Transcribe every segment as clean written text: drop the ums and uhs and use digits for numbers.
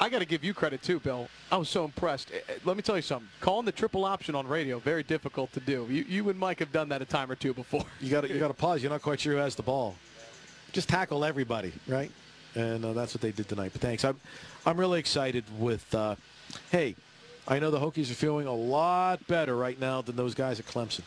I got to give you credit too, Bill. I was so impressed. Let me tell you something. Calling the triple option on radio, very difficult to do. You and Mike have done that a time or two before. You got to pause. You're not quite sure who has the ball. Just tackle everybody, right? And that's what they did tonight. But thanks. I'm really excited with. Hey, I know the Hokies are feeling a lot better right now than those guys at Clemson.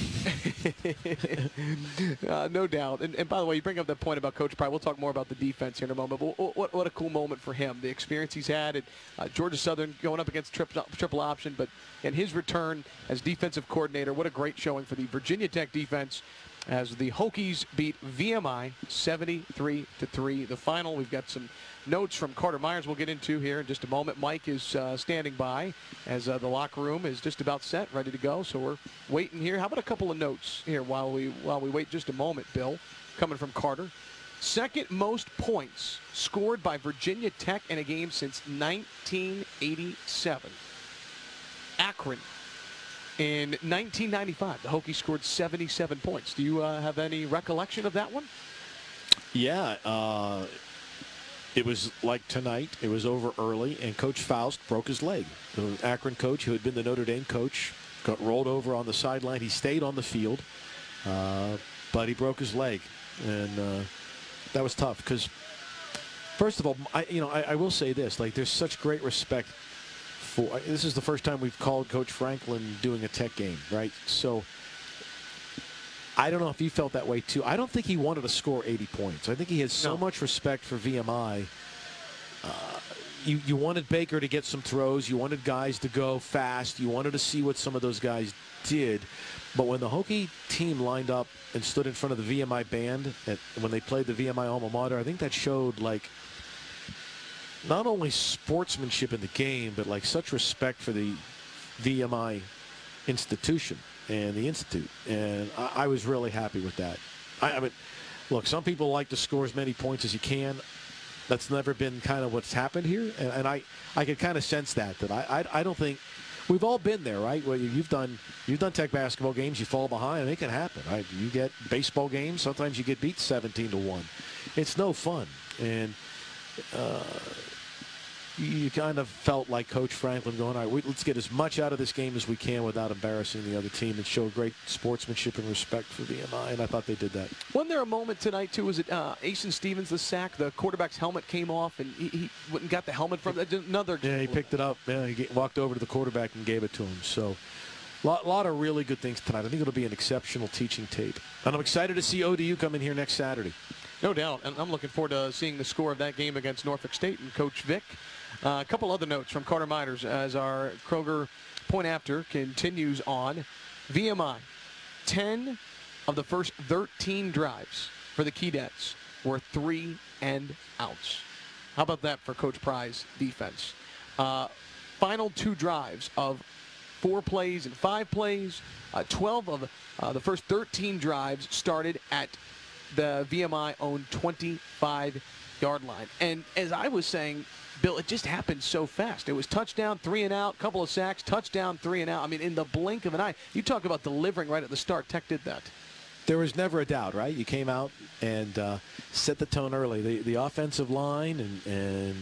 No doubt. And by the way, you bring up that point about Coach Pride. We'll talk more about the defense here in a moment. But what a cool moment for him. The experience he's had at Georgia Southern going up against triple option. But in his return as defensive coordinator, what a great showing for the Virginia Tech defense as the Hokies beat VMI 73-3. The final, we've got some notes from Carter Myers we'll get into here in just a moment. Mike is standing by as the locker room is just about set, ready to go. So we're waiting here. How about a couple of notes here while we wait just a moment, Bill, coming from Carter. Second most points scored by Virginia Tech in a game since 1987. Akron. In 1995, the Hokies scored 77 points. Do you have any recollection of that one? Yeah, it was like tonight. It was over early, and Coach Faust broke his leg. The Akron coach, who had been the Notre Dame coach, got rolled over on the sideline. He stayed on the field, but he broke his leg, and that was tough. Because, first of all, I will say this: like, there's such great respect. This is the first time we've called Coach Franklin doing a Tech game, right? So I don't know if you felt that way too. I don't think he wanted to score 80 points. I think he had so much respect for VMI. You wanted Baker to get some throws. You wanted guys to go fast. You wanted to see what some of those guys did. But when the Hokie team lined up and stood in front of the VMI band when they played the VMI alma mater, I think that showed, like, not only sportsmanship in the game, but like such respect for the VMI institution and the institute. And I was really happy with that. I mean, look, some people like to score as many points as you can. That's never been kind of what's happened here. And I could kind of sense that I don't think we've all been there, right? Well, you've done Tech basketball games, you fall behind, and it can happen, right? You get baseball games, sometimes you get beat 17-1. It's no fun. And you kind of felt like Coach Franklin going, all right, let's get as much out of this game as we can without embarrassing the other team and show great sportsmanship and respect for VMI, and I thought they did that. Wasn't there a moment tonight, too? Was it Asen Stevens, the sack? The quarterback's helmet came off, and he went and got the helmet from another. Yeah, he picked it up. Yeah, he walked over to the quarterback and gave it to him. So a lot of really good things tonight. I think it'll be an exceptional teaching tape. And I'm excited to see ODU come in here next Saturday. No doubt, and I'm looking forward to seeing the score of that game against Norfolk State and Coach Vick. A couple other notes from Carter Myers as our Kroger point after continues on. VMI, 10 of the first 13 drives for the Keydets were 3 and outs. How about that for Coach Pry's defense? Final 2 drives of 4 plays and 5 plays. 12 of the first 13 drives started at the VMI-owned 25-yard line. And as I was saying, Bill, it just happened so fast. It was touchdown, 3 and out, couple of sacks, touchdown, 3 and out. I mean, in the blink of an eye. You talk about delivering right at the start. Tech did that. There was never a doubt, right? You came out and set the tone early. The offensive line and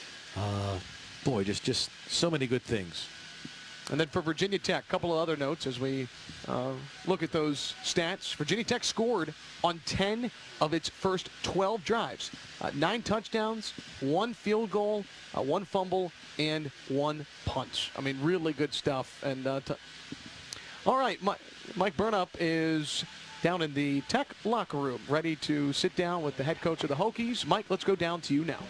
boy, just so many good things. And then for Virginia Tech, a couple of other notes as we look at those stats. Virginia Tech scored on 10 of its first 12 drives. 9 touchdowns, 1 field goal, 1 fumble, and 1 punt. I mean, really good stuff. And all right, Mike Burnup is down in the Tech locker room, ready to sit down with the head coach of the Hokies. Mike, let's go down to you now.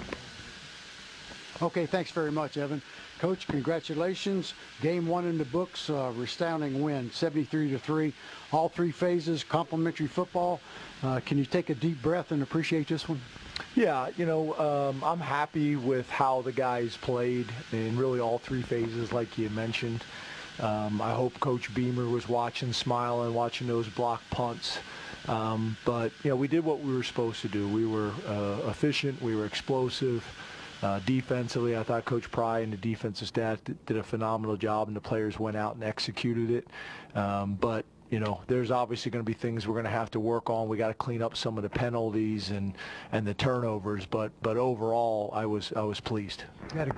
Okay, thanks very much, Evan. Coach, congratulations. Game 1 in the books, resounding win, 73-3. All 3 phases, complimentary football. Can you take a deep breath and appreciate this one? Yeah, I'm happy with how the guys played in really all 3 phases, like you mentioned. I hope Coach Beamer was watching, smiling, watching those block punts. But, we did what we were supposed to do. We were efficient. We were explosive. Defensively, I thought Coach Pry and the defensive staff did a phenomenal job, and the players went out and executed it. But there's obviously going to be things we're going to have to work on. We got to clean up some of the penalties and the turnovers. But overall, I was pleased. You had a